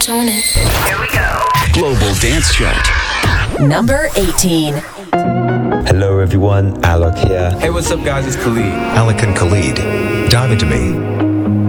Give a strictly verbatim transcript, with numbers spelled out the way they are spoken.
tone it. Here we go. Global Dance Chart. Number eighteen. Hello everyone, Alok here. Hey, what's up guys, it's Khalid. Alok and Khalid, Dive Into Me.